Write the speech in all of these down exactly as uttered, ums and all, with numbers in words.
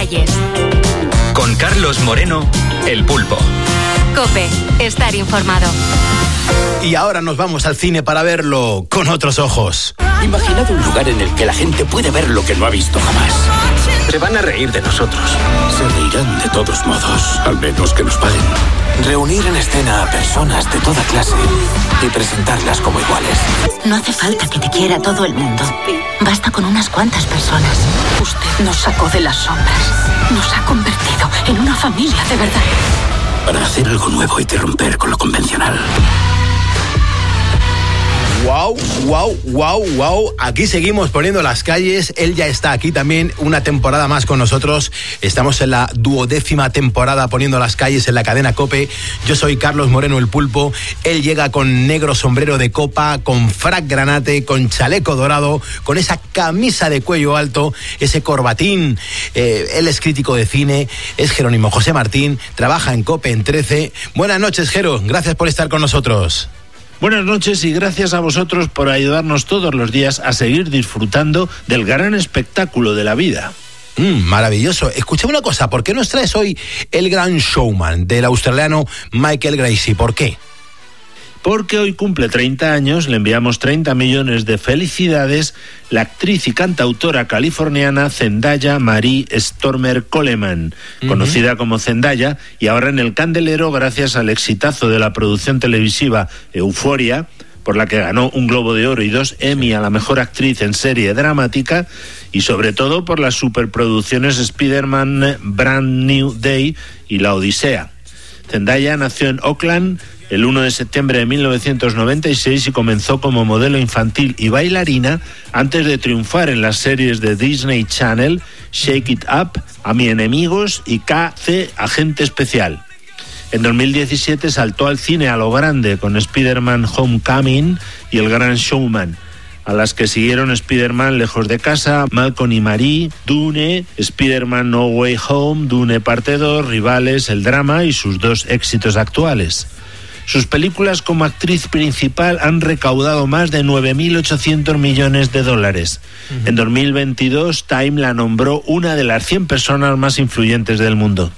calles. Con Carlos Moreno, El Pulpo. COPE, estar informado. Y ahora nos vamos al cine para verlo con otros ojos. Imaginad un lugar en el que la gente puede ver lo que no ha visto jamás. Se van a reír de nosotros. Se reirán de todos modos, al menos que nos paguen. Reunir en escena a personas de toda clase y presentarlas como iguales. No hace falta que te quiera todo el mundo. Basta con unas cuantas personas. Usted nos sacó de las sombras. Nos ha convertido en una familia de verdad. Para hacer algo nuevo hay que romper con lo convencional. Wow, wow, wow, wow. Aquí seguimos poniendo las calles. Él ya está aquí también una temporada más con nosotros. Estamos en la duodécima temporada poniendo las calles en la cadena COPE. Yo soy Carlos Moreno, El Pulpo. Él llega con negro sombrero de copa, con frac granate, con chaleco dorado, con esa camisa de cuello alto, ese corbatín. Eh, él es crítico de cine, es Jerónimo José Martín, trabaja en COPE en trece. Buenas noches, Jero. Gracias por estar con nosotros. Buenas noches y gracias a vosotros por ayudarnos todos los días a seguir disfrutando del gran espectáculo de la vida. Mm, maravilloso. Escuchame una cosa, ¿por qué nos traes hoy El Gran Showman del australiano Michael Gracie? ¿Por qué? Porque hoy cumple treinta años, le enviamos treinta millones de felicidades, la actriz y cantautora californiana Zendaya Marie Stormer Coleman, uh-huh. conocida como Zendaya, y ahora en el candelero gracias al exitazo de la producción televisiva Euphoria, por la que ganó un Globo de Oro y dos Emmy a la mejor actriz en serie dramática, y sobre todo por las superproducciones Spider-Man Brand New Day y La Odisea. Zendaya nació en Auckland el uno de septiembre de mil novecientos noventa y seis y comenzó como modelo infantil y bailarina antes de triunfar en las series de Disney Channel, Shake It Up, A Mi Enemigos y K C Agente Especial. En dos mil diecisiete saltó al cine a lo grande con Spider-Man Homecoming y El Gran Showman, a las que siguieron Spider-Man Lejos de Casa, Malcolm y Marie, Dune, Spider-Man No Way Home, Dune Parte dos, Rivales, El Drama y sus dos éxitos actuales. Sus películas como actriz principal han recaudado más de nueve mil ochocientos millones de dólares. Uh-huh. En dos mil veintidós, Time la nombró una de las cien personas más influyentes del mundo.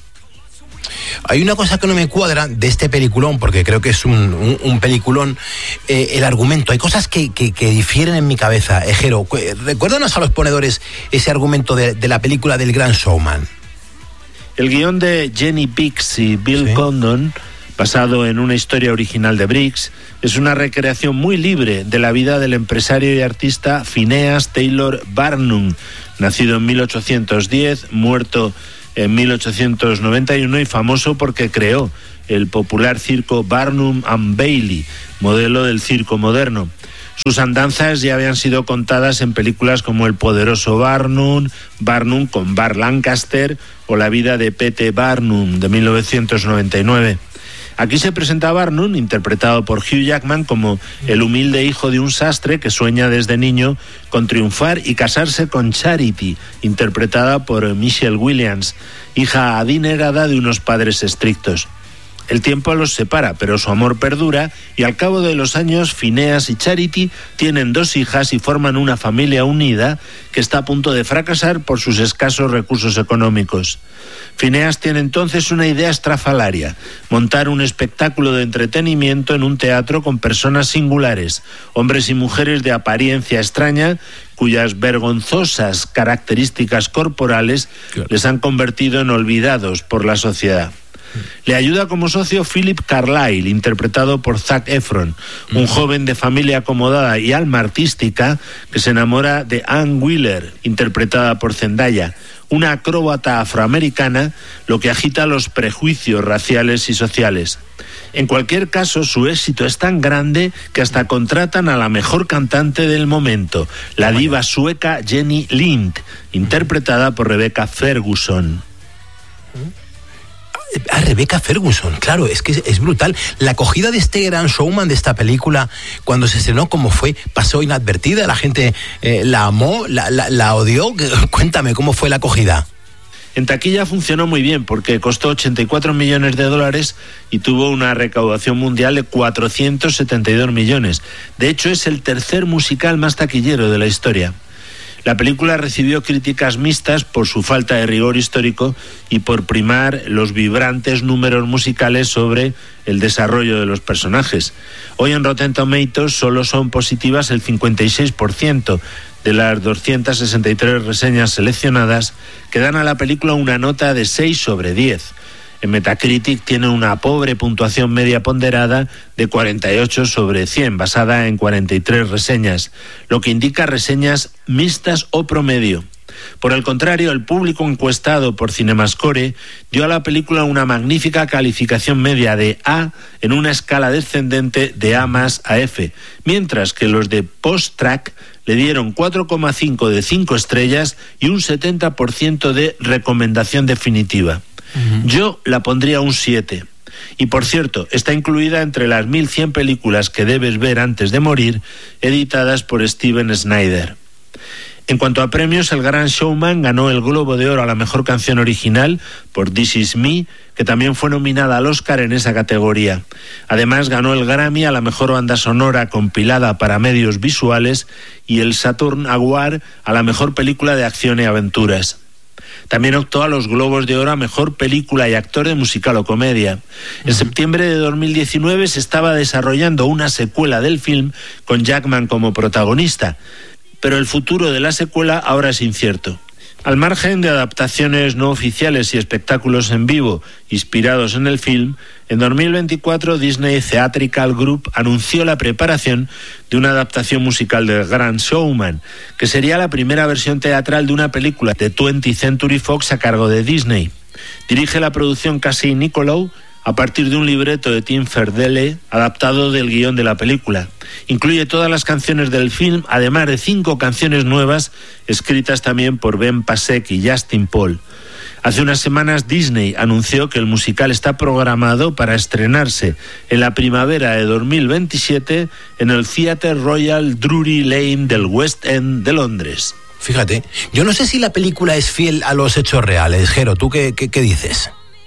Hay una cosa que no me cuadra de este peliculón, porque creo que es un, un, un peliculón, eh, el argumento. Hay cosas que, que, que difieren en mi cabeza. Ejero, recuérdanos a los ponedores ese argumento de, de la película del Gran Showman. El guión de Jenny Biggs y Bill ¿Sí? Condon, basado en una historia original de Briggs, es una recreación muy libre de la vida del empresario y artista Phineas Taylor Barnum, nacido en mil ochocientos diez, muerto en mil ochocientos noventa y uno y famoso porque creó el popular circo Barnum and Bailey, modelo del circo moderno. Sus andanzas ya habían sido contadas en películas como El poderoso Barnum, Barnum con Burt Lancaster o La vida de P T Barnum de mil novecientos noventa y nueve. Aquí se presenta a Barnum, interpretado por Hugh Jackman, como el humilde hijo de un sastre que sueña desde niño con triunfar y casarse con Charity, interpretada por Michelle Williams, hija adinerada de unos padres estrictos. El tiempo los separa, pero su amor perdura y al cabo de los años Phineas y Charity tienen dos hijas y forman una familia unida que está a punto de fracasar por sus escasos recursos económicos. Phineas tiene entonces una idea estrafalaria: montar un espectáculo de entretenimiento en un teatro con personas singulares, hombres y mujeres de apariencia extraña, cuyas vergonzosas características corporales claro. les han convertido en olvidados por la sociedad. Le ayuda como socio Philip Carlyle, interpretado por Zac Efron, un joven de familia acomodada y alma artística que se enamora de Ann Wheeler, interpretada por Zendaya, una acróbata afroamericana, lo que agita los prejuicios raciales y sociales. En cualquier caso, su éxito es tan grande que hasta contratan a la mejor cantante del momento, la diva sueca Jenny Lind, interpretada por Rebecca Ferguson. A Rebecca Ferguson, claro, es que es brutal. La acogida de este Gran Showman, de esta película, cuando se estrenó, ¿cómo fue? ¿Pasó inadvertida? ¿La gente eh, la amó? ¿La, la, la odió? Cuéntame, ¿cómo fue la acogida? En taquilla funcionó muy bien porque costó ochenta y cuatro millones de dólares y tuvo una recaudación mundial de cuatrocientos setenta y dos millones. De hecho, es el tercer musical más taquillero de la historia. La película recibió críticas mixtas por su falta de rigor histórico y por primar los vibrantes números musicales sobre el desarrollo de los personajes. Hoy en Rotten Tomatoes solo son positivas el cincuenta y seis por ciento de las doscientas sesenta y tres reseñas seleccionadas, que dan a la película una nota de seis sobre diez. En Metacritic tiene una pobre puntuación media ponderada de cuarenta y ocho sobre cien, basada en cuarenta y tres reseñas, lo que indica reseñas mixtas o promedio. Por el contrario, el público encuestado por CinemaScore dio a la película una magnífica calificación media de A en una escala descendente de A más a F, mientras que los de Post-Track le dieron cuatro coma cinco de cinco estrellas y un setenta por ciento de recomendación definitiva. Uh-huh. Yo la pondría un siete. Y por cierto, está incluida entre las mil cien películas que debes ver antes de morir, editadas por Steven Snyder. En cuanto a premios, El Gran Showman ganó el Globo de Oro a la mejor canción original por This Is Me, que también fue nominada al Oscar en esa categoría. Además, ganó el Grammy a la mejor banda sonora compilada para medios visuales y el Saturn Award a la mejor película de acción y aventuras. También optó a los Globos de Oro a mejor película y actor de musical o comedia. En septiembre de dos mil diecinueve se estaba desarrollando una secuela del film con Jackman como protagonista, pero el futuro de la secuela ahora es incierto. Al margen de adaptaciones no oficiales y espectáculos en vivo inspirados en el film, en dos mil veinticuatro Disney Theatrical Group anunció la preparación de una adaptación musical del Gran Showman, que sería la primera versión teatral de una película de twentieth Century Fox a cargo de Disney. Dirige la producción Casey Nicholaw a partir de un libreto de Tim Ferdelle adaptado del guión de la película. Incluye todas las canciones del film, además de cinco canciones nuevas escritas también por Ben Pasek y Justin Paul. Hace unas semanas Disney anunció que el musical está programado para estrenarse en la primavera de dos mil veintisiete en el Theatre Royal Drury Lane del West End de Londres. Fíjate, yo no sé si la película es fiel a los hechos reales. Jero, ¿tú qué, qué, qué dices?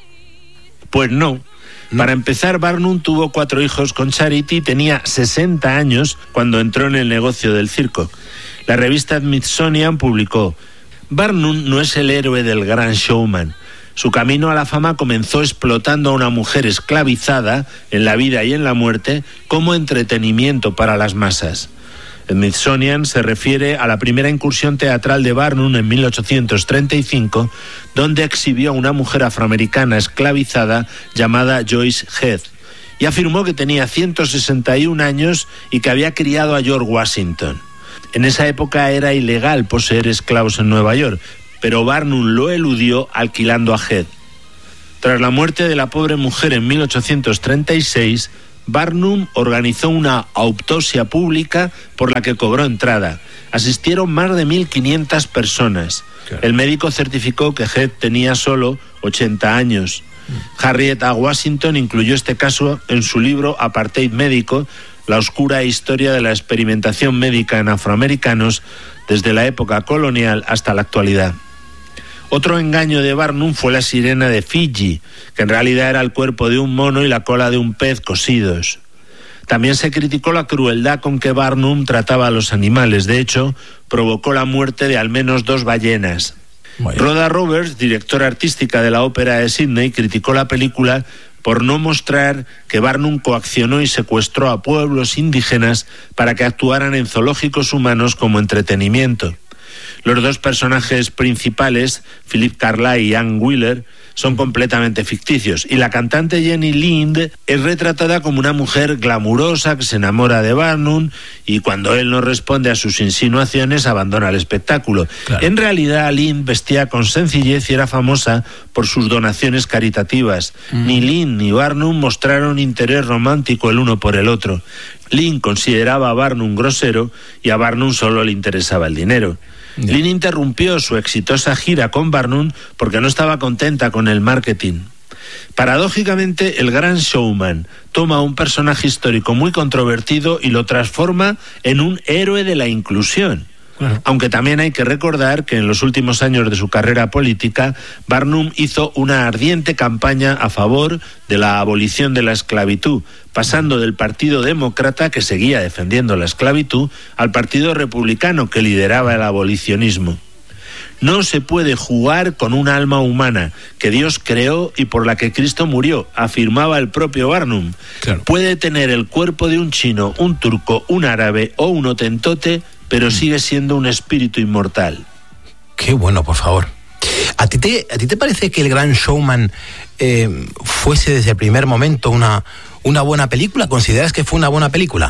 Pues no. ¿No? Para empezar, Barnum tuvo cuatro hijos con Charity y tenía sesenta años cuando entró en el negocio del circo. La revista Smithsonian publicó: Barnum no es el héroe del Gran Showman. Su camino a la fama comenzó explotando a una mujer esclavizada en la vida y en la muerte como entretenimiento para las masas. Smithsonian se refiere a la primera incursión teatral de Barnum en mil ochocientos treinta y cinco, donde exhibió a una mujer afroamericana esclavizada llamada Joyce Heath, y afirmó que tenía ciento sesenta y un años y que había criado a George Washington. En esa época era ilegal poseer esclavos en Nueva York, pero Barnum lo eludió alquilando a Heath. Tras la muerte de la pobre mujer en mil ochocientos treinta y seis, Barnum organizó una autopsia pública por la que cobró entrada. Asistieron más de mil quinientas personas. Claro. El médico certificó que Heath tenía solo ochenta años. Mm. Harriet A. Washington incluyó este caso en su libro Apartheid Médico, la oscura historia de la experimentación médica en afroamericanos desde la época colonial hasta la actualidad. Otro engaño de Barnum fue la sirena de Fiji, que en realidad era el cuerpo de un mono y la cola de un pez cosidos. También se criticó la crueldad con que Barnum trataba a los animales. De hecho, provocó la muerte de al menos dos ballenas. Bueno. Rhoda Roberts, directora artística de la Ópera de Sydney, criticó la película por no mostrar que Barnum coaccionó y secuestró a pueblos indígenas para que actuaran en zoológicos humanos como entretenimiento. Los dos personajes principales, Philip Carlyle y Ann Wheeler, son completamente ficticios, y la cantante Jenny Lind es retratada como una mujer glamurosa que se enamora de Barnum y cuando él no responde a sus insinuaciones abandona el espectáculo. Claro. En realidad Lind vestía con sencillez y era famosa por sus donaciones caritativas. Mm. Ni Lind ni Barnum mostraron interés romántico el uno por el otro. Lind consideraba a Barnum grosero y a Barnum solo le interesaba el dinero. Yeah. Lind interrumpió su exitosa gira con Barnum porque no estaba contenta con el marketing. Paradójicamente, el Gran Showman toma un personaje histórico muy controvertido y lo transforma en un héroe de la inclusión. Claro. Aunque también hay que recordar que en los últimos años de su carrera política, Barnum hizo una ardiente campaña a favor de la abolición de la esclavitud, pasando del Partido Demócrata, que seguía defendiendo la esclavitud, al Partido Republicano, que lideraba el abolicionismo. No se puede jugar con un alma humana que Dios creó y por la que Cristo murió, afirmaba el propio Barnum. Claro. Puede tener el cuerpo de un chino, un turco, un árabe o un hotentote, pero sigue siendo un espíritu inmortal. Qué bueno, por favor. ¿A ti te, a ti te parece que El Gran Showman eh, fuese desde el primer momento una, una buena película? ¿Consideras que fue una buena película?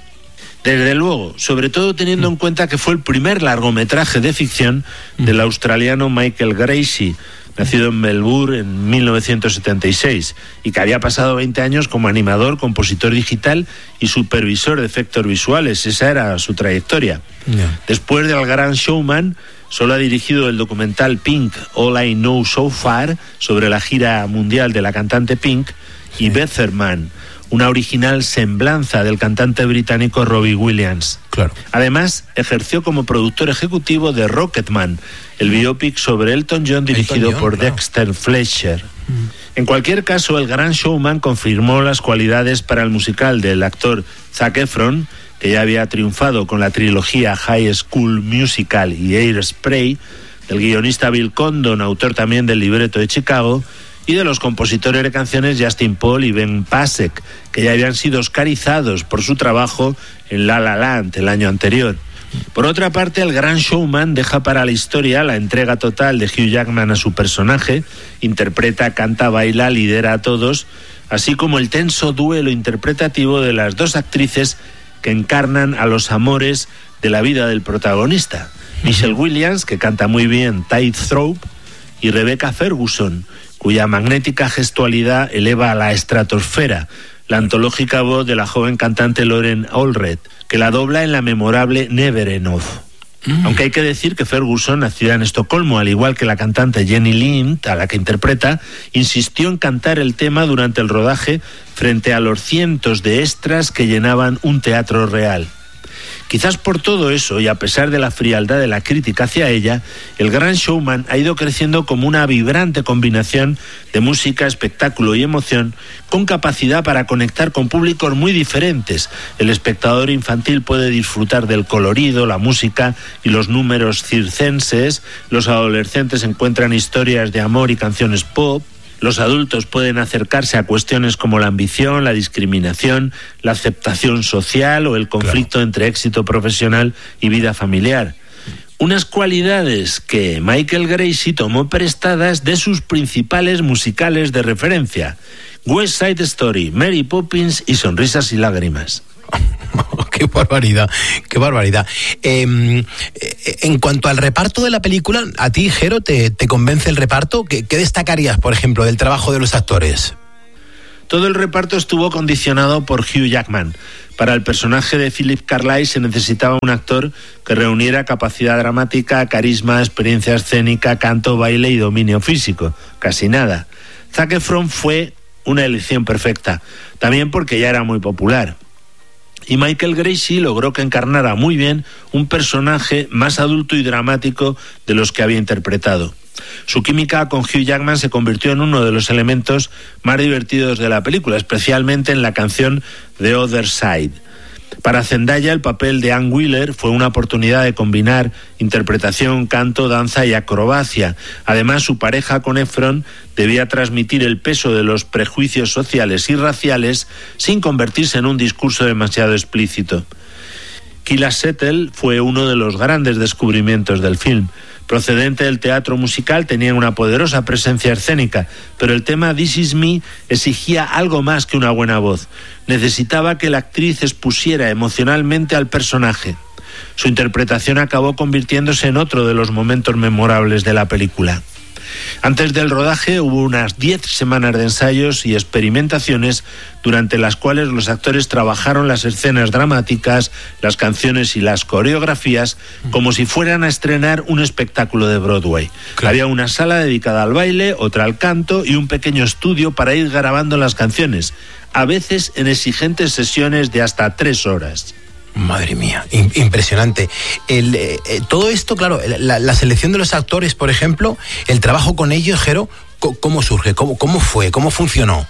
Desde luego, sobre todo teniendo en cuenta que fue el primer largometraje de ficción del australiano Michael Gracey, nacido en Melbourne en mil novecientos setenta y seis, y que había pasado veinte años como animador, compositor digital y supervisor de efectos visuales. Esa era su trayectoria. Yeah. Después del Gran Showman, solo ha dirigido el documental Pink, All I Know So Far, sobre la gira mundial de la cantante Pink, sí. y Better Man, una original semblanza del cantante británico Robbie Williams. Claro. Además, ejerció como productor ejecutivo de Rocketman, el biopic sobre Elton John dirigido Elton John, por claro. Dexter Fletcher. Mm. En cualquier caso, El Gran Showman confirmó las cualidades para el musical del actor Zac Efron, que ya había triunfado con la trilogía High School Musical y Hairspray, del guionista Bill Condon, autor también del libreto de Chicago, y de los compositores de canciones Justin Paul y Ben Pasek, que ya habían sido oscarizados por su trabajo en La La Land el año anterior. Por otra parte, El Gran Showman deja para la historia la entrega total de Hugh Jackman a su personaje, interpreta, canta, baila, lidera a todos, así como el tenso duelo interpretativo de las dos actrices que encarnan a los amores de la vida del protagonista. Michelle Williams, que canta muy bien Tightrope, y Rebecca Ferguson, cuya magnética gestualidad eleva a la estratosfera la antológica voz de la joven cantante Lauren Allred, que la dobla en la memorable Never Enough. Mm. Aunque hay que decir que Ferguson, nacida en Estocolmo, al igual que la cantante Jenny Lind, a la que interpreta, insistió en cantar el tema durante el rodaje frente a los cientos de extras que llenaban un teatro real. Quizás por todo eso, y a pesar de la frialdad de la crítica hacia ella, El Gran Showman ha ido creciendo como una vibrante combinación de música, espectáculo y emoción, con capacidad para conectar con públicos muy diferentes. El espectador infantil puede disfrutar del colorido, la música y los números circenses. Los adolescentes encuentran historias de amor y canciones pop. Los adultos pueden acercarse a cuestiones como la ambición, la discriminación, la aceptación social o el conflicto claro. entre éxito profesional y vida familiar. Unas cualidades que Michael Gracey tomó prestadas de sus principales musicales de referencia: West Side Story, Mary Poppins y Sonrisas y Lágrimas. Qué barbaridad, qué barbaridad. Eh, en cuanto al reparto de la película, ¿a ti, Jero, te, te convence el reparto? ¿Qué, ¿Qué destacarías, por ejemplo, del trabajo de los actores? Todo el reparto estuvo condicionado por Hugh Jackman. Para el personaje de Philip Cartwright se necesitaba un actor que reuniera capacidad dramática, carisma, experiencia escénica, canto, baile y dominio físico. Casi nada. Zac Efron fue una elección perfecta, también porque ya era muy popular. Y Michael Gracey logró que encarnara muy bien un personaje más adulto y dramático de los que había interpretado. Su química con Hugh Jackman se convirtió en uno de los elementos más divertidos de la película, especialmente en la canción The Other Side. Para Zendaya, el papel de Ann Wheeler fue una oportunidad de combinar interpretación, canto, danza y acrobacia. Además, su pareja con Efron debía transmitir el peso de los prejuicios sociales y raciales sin convertirse en un discurso demasiado explícito. Keila Settle fue uno de los grandes descubrimientos del film. Procedente del teatro musical, tenía una poderosa presencia escénica, pero el tema This Is Me exigía algo más que una buena voz. Necesitaba que la actriz expusiera emocionalmente al personaje. Su interpretación acabó convirtiéndose en otro de los momentos memorables de la película. Antes del rodaje hubo unas diez semanas de ensayos y experimentaciones durante las cuales los actores trabajaron las escenas dramáticas, las canciones y las coreografías como si fueran a estrenar un espectáculo de Broadway. Claro. Había una sala dedicada al baile, otra al canto y un pequeño estudio para ir grabando las canciones, a veces en exigentes sesiones de hasta tres horas. Madre mía, impresionante. El, eh, todo esto, claro, la, la selección de los actores, por ejemplo, el trabajo con ellos, Jero, ¿cómo surge? ¿Cómo, cómo fue? ¿Cómo funcionó?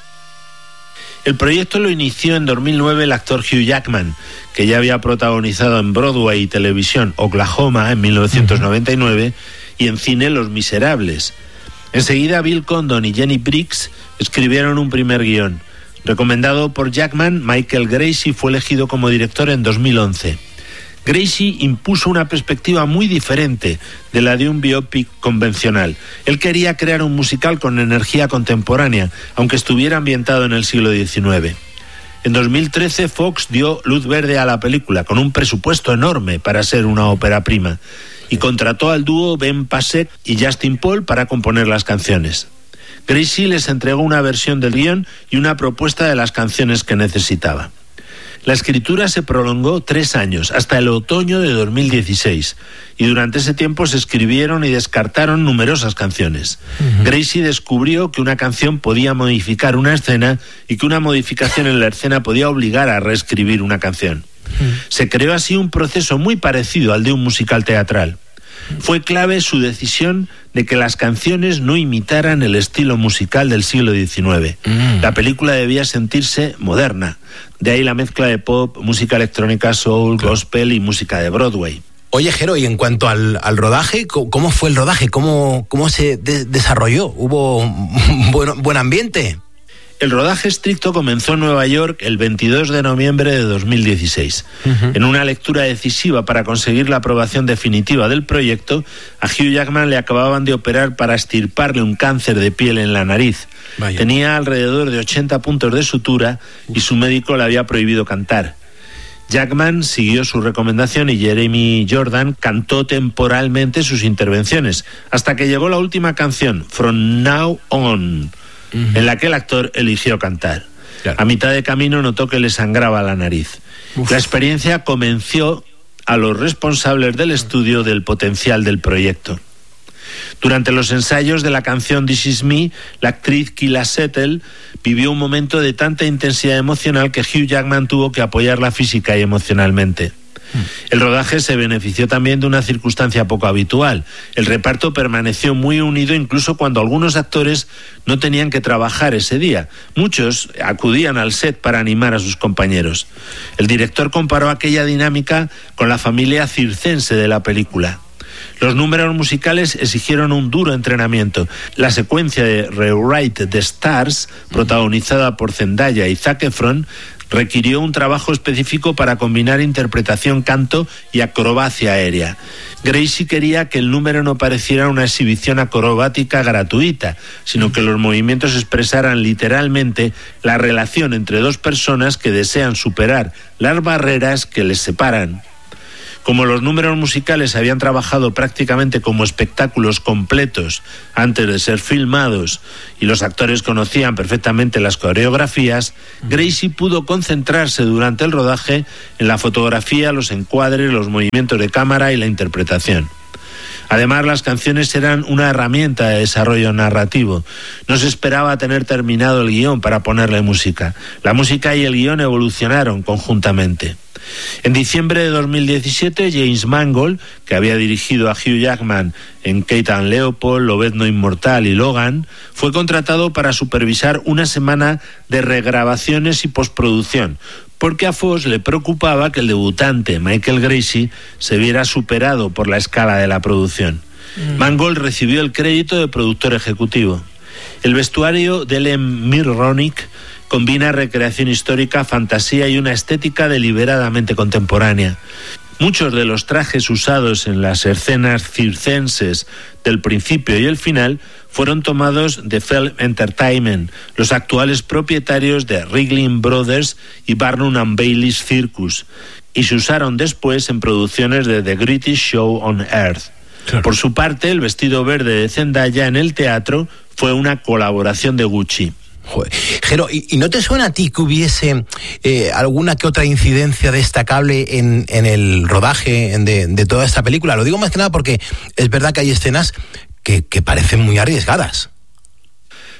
El proyecto lo inició en dos mil nueve el actor Hugh Jackman, que ya había protagonizado en Broadway y televisión Oklahoma en mil novecientos noventa y nueve y en cine Los Miserables. Enseguida Bill Condon y Jenny Briggs escribieron un primer guión. Recomendado por Jackman, Michael Gracie fue elegido como director en dos mil once. Gracie impuso una perspectiva muy diferente de la de un biopic convencional. Él quería crear un musical con energía contemporánea, aunque estuviera ambientado en el siglo diecinueve. En dos mil trece Fox dio luz verde a la película, con un presupuesto enorme para ser una ópera prima, y contrató al dúo Ben Pasek y Justin Paul para componer las canciones. Gracie les entregó una versión del guión y una propuesta de las canciones que necesitaba. La escritura se prolongó tres años, hasta el otoño de dos mil dieciséis, y durante ese tiempo se escribieron y descartaron numerosas canciones. Uh-huh. Gracie descubrió que una canción podía modificar una escena y que una modificación en la escena podía obligar a reescribir una canción. Uh-huh. Se creó así un proceso muy parecido al de un musical teatral. Fue clave su decisión de que las canciones no imitaran el estilo musical del siglo diecinueve. Mm. La película debía sentirse moderna. De ahí la mezcla de pop, música electrónica, soul, claro, gospel y música de Broadway. Oye, Jero, y en cuanto al, al rodaje, ¿cómo fue el rodaje? ¿Cómo, cómo se de- desarrolló? ¿Hubo buen, buen ambiente? El rodaje estricto comenzó en Nueva York el veintidós de noviembre de dos mil dieciséis. Uh-huh. En una lectura decisiva para conseguir la aprobación definitiva del proyecto, a Hugh Jackman le acababan de operar para extirparle un cáncer de piel en la nariz. Vaya. Tenía alrededor de ochenta puntos de sutura y su médico le había prohibido cantar. Jackman siguió su recomendación y Jeremy Jordan cantó temporalmente sus intervenciones, hasta que llegó la última canción, From Now On, en la que el actor eligió cantar. Claro. A mitad de camino notó que le sangraba la nariz. Uf. La experiencia convenció a los responsables del estudio del potencial del proyecto. Durante los ensayos de la canción This Is Me, la actriz Keila Settle vivió un momento de tanta intensidad emocional que Hugh Jackman tuvo que apoyarla física y emocionalmente. El rodaje se benefició también de una circunstancia poco habitual. El reparto permaneció muy unido incluso cuando algunos actores no tenían que trabajar ese día. Muchos acudían al set para animar a sus compañeros. El director comparó aquella dinámica con la familia circense de la película. Los números musicales exigieron un duro entrenamiento. La secuencia de Rewrite the Stars, protagonizada por Zendaya y Zac Efron, requirió un trabajo específico para combinar interpretación, canto y acrobacia aérea. Gracie quería que el número no pareciera una exhibición acrobática gratuita, sino que los movimientos expresaran literalmente la relación entre dos personas que desean superar las barreras que les separan. Como los números musicales habían trabajado prácticamente como espectáculos completos antes de ser filmados y los actores conocían perfectamente las coreografías, Gracie pudo concentrarse durante el rodaje en la fotografía, los encuadres, los movimientos de cámara y la interpretación. Además, las canciones eran una herramienta de desarrollo narrativo. No se esperaba tener terminado el guión para ponerle música. La música y el guión evolucionaron conjuntamente. En diciembre de dos mil diecisiete, James Mangold, que había dirigido a Hugh Jackman en Kate and Leopold, Lobezno Inmortal y Logan, fue contratado para supervisar una semana de regrabaciones y postproducción, porque a Fox le preocupaba que el debutante Michael Gracie se viera superado por la escala de la producción. Mm. Mangold recibió el crédito de productor ejecutivo. El vestuario de Ellen Mirronick combina recreación histórica, fantasía y una estética deliberadamente contemporánea. Muchos de los trajes usados en las escenas circenses del principio y el final fueron tomados de Film Entertainment, los actuales propietarios de Ringling Brothers y Barnum and Bailey's Circus, y se usaron después en producciones de The Greatest Show on Earth. Claro. Por su parte, el vestido verde de Zendaya en el teatro fue una colaboración de Gucci. Joder. Jero, ¿y, ¿y no te suena a ti que hubiese eh, alguna que otra incidencia destacable en, en el rodaje de, de toda esta película? Lo digo más que nada porque es verdad que hay escenas que, que parecen muy arriesgadas.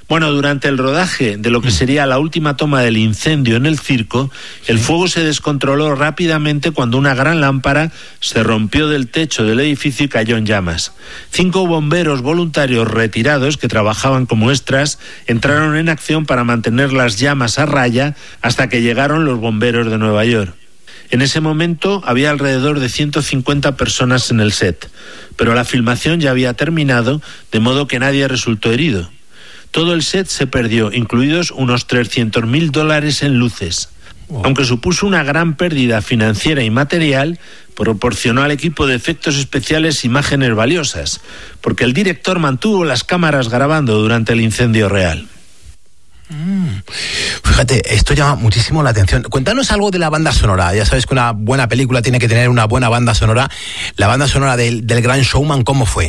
Bueno, durante el rodaje de lo que sería la última toma del incendio en el circo, el fuego se descontroló rápidamente cuando una gran lámpara se rompió del techo del edificio y cayó en llamas. Cinco bomberos voluntarios retirados que trabajaban como extras entraron en acción para mantener las llamas a raya hasta que llegaron los bomberos de Nueva York. En ese momento había alrededor de ciento cincuenta personas en el set, pero la filmación ya había terminado, de modo que nadie resultó herido. Todo el set se perdió, incluidos unos trescientos mil dólares en luces. Aunque supuso una gran pérdida financiera y material, proporcionó al equipo de efectos especiales imágenes valiosas, porque el director mantuvo las cámaras grabando durante el incendio real. Mm. Fíjate, esto llama muchísimo la atención. Cuéntanos algo de la banda sonora. Ya sabes que una buena película tiene que tener una buena banda sonora. La banda sonora del, del Gran Showman, ¿cómo fue?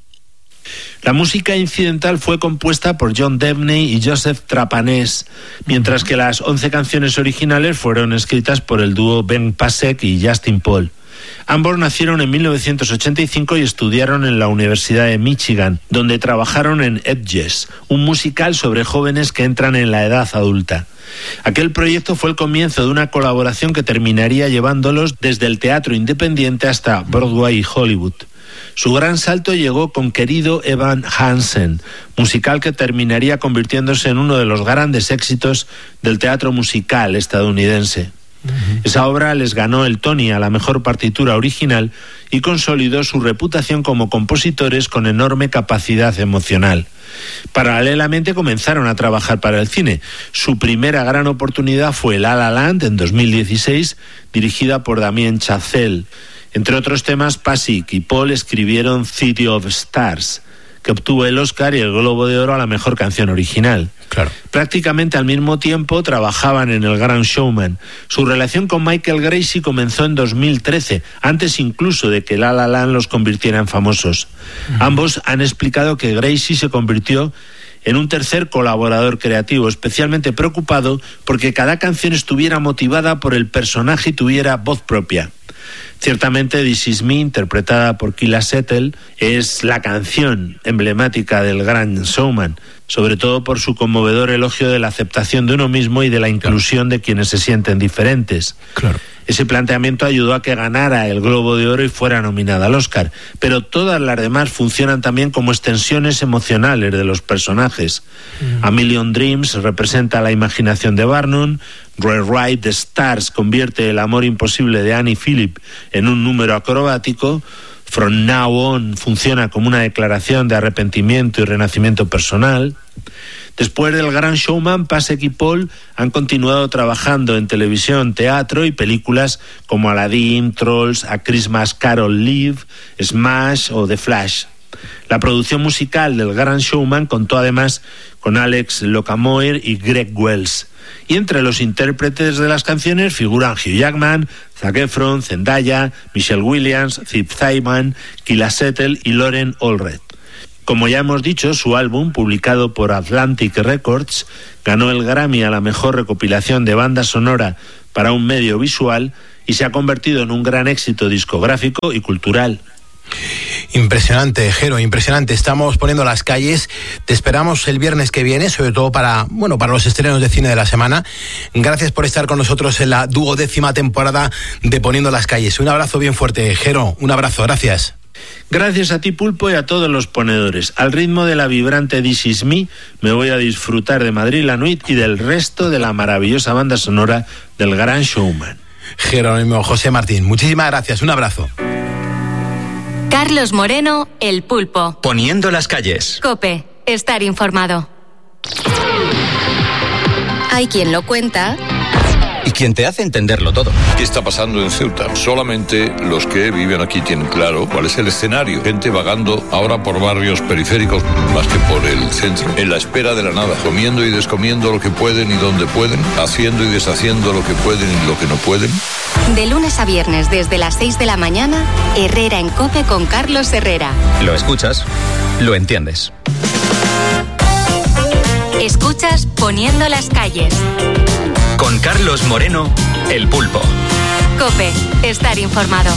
La música incidental fue compuesta por John Debney y Joseph Trapanese, mientras que las once canciones originales fueron escritas por el dúo Ben Pasek y Justin Paul. Ambos nacieron en mil novecientos ochenta y cinco y estudiaron en la Universidad de Michigan, donde trabajaron en Edges, un musical sobre jóvenes que entran en la edad adulta. Aquel proyecto fue el comienzo de una colaboración que terminaría llevándolos desde el teatro independiente hasta Broadway y Hollywood. Su gran salto llegó con Querido Evan Hansen, musical que terminaría convirtiéndose en uno de los grandes éxitos del teatro musical estadounidense. Uh-huh. Esa obra les ganó el Tony a la mejor partitura original y consolidó su reputación como compositores con enorme capacidad emocional. Paralelamente comenzaron a trabajar para el cine. Su primera gran oportunidad fue La La Land en dos mil dieciséis, dirigida por Damien Chazelle. Entre otros temas, Pasek y Paul escribieron City of Stars, que obtuvo el Oscar y el Globo de Oro a la mejor canción original. Claro. Prácticamente al mismo tiempo trabajaban en El Gran Showman. Su relación con Michael Gracie comenzó en dos mil trece, antes incluso de que La La Land los convirtiera en famosos. Uh-huh. Ambos han explicado que Gracie se convirtió en un tercer colaborador creativo, especialmente preocupado porque cada canción estuviera motivada por el personaje y tuviera voz propia. Ciertamente This Is Me, interpretada por Keila Settle, es la canción emblemática del Gran Showman, sobre todo por su conmovedor elogio de la aceptación de uno mismo y de la inclusión de quienes se sienten diferentes. Claro. Ese planteamiento ayudó a que ganara el Globo de Oro y fuera nominada al Oscar, pero todas las demás funcionan también como extensiones emocionales de los personajes. Mm. A Million Dreams representa la imaginación de Barnum, Rewrite the Stars convierte el amor imposible de Annie Phillip en un número acrobático, From Now On funciona como una declaración de arrepentimiento y renacimiento personal. Después del Gran Showman, Pasek y Paul han continuado trabajando en televisión, teatro y películas como Aladdin, Trolls, A Christmas Carol Live, Smash o The Flash. La producción musical del Gran Showman contó además con Alex Locamoir y Greg Wells. Y entre los intérpretes de las canciones figuran Hugh Jackman, Zac Efron, Zendaya, Michelle Williams, Zip Simon, Keila Settle y Lauren Allred. Como ya hemos dicho, su álbum, publicado por Atlantic Records, ganó el Grammy a la mejor recopilación de banda sonora para un medio visual y se ha convertido en un gran éxito discográfico y cultural. Impresionante, Jero, impresionante. Estamos poniendo las calles. Te esperamos el viernes que viene, sobre todo para, bueno, para los estrenos de cine de la semana. Gracias por estar con nosotros en la duodécima temporada de Poniendo las calles. Un abrazo bien fuerte, Jero. Un abrazo, gracias. Gracias a ti, Pulpo, y a todos los ponedores. Al ritmo de la vibrante This Is Me, me voy a disfrutar de Madrid la Nuit y del resto de la maravillosa banda sonora del Gran Showman. Jerónimo José Martín, muchísimas gracias. Un abrazo. Carlos Moreno, El Pulpo. Poniendo las calles. COPE, estar informado. Hay quien lo cuenta y quien te hace entenderlo todo. ¿Qué está pasando en Ceuta? Solamente los que viven aquí tienen claro cuál es el escenario. Gente vagando ahora por barrios periféricos más que por el centro, en la espera de la nada, comiendo y descomiendo lo que pueden y donde pueden, haciendo y deshaciendo lo que pueden y lo que no pueden. De lunes a viernes desde las seis de la mañana, Herrera en COPE con Carlos Herrera. Lo escuchas, lo entiendes. Escuchas Poniendo las calles. Con Carlos Moreno, El Pulpo. COPE, estar informado.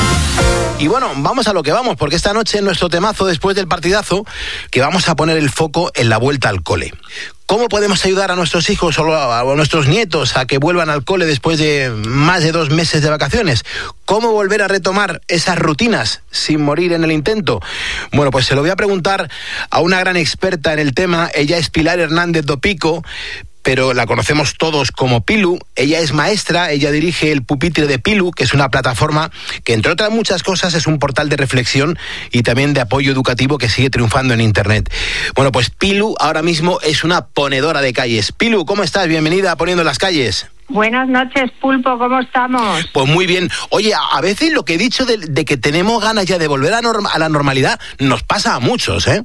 Y bueno, vamos a lo que vamos, porque esta noche en nuestro temazo, después del partidazo, que vamos a poner el foco en la vuelta al cole. ¿Cómo podemos ayudar a nuestros hijos o a nuestros nietos a que vuelvan al cole después de más de dos meses de vacaciones? ¿Cómo volver a retomar esas rutinas sin morir en el intento? Bueno, pues se lo voy a preguntar a una gran experta en el tema. Ella es Pilar Hernández Dopico, pero la conocemos todos como Pilu. Ella es maestra, ella dirige el Pupitre de Pilu, que es una plataforma que, entre otras muchas cosas, es un portal de reflexión y también de apoyo educativo que sigue triunfando en Internet. Bueno, pues Pilu ahora mismo es una ponedora de calles. Pilu, ¿cómo estás? Bienvenida a Poniendo las Calles. Buenas noches, Pulpo, ¿cómo estamos? Pues muy bien. Oye, a veces lo que he dicho de, de que tenemos ganas ya de volver a, norma, a la normalidad nos pasa a muchos, ¿eh?